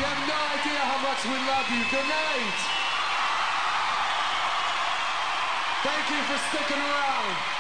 have no idea how much we love you. Good night. Thank you for sticking around.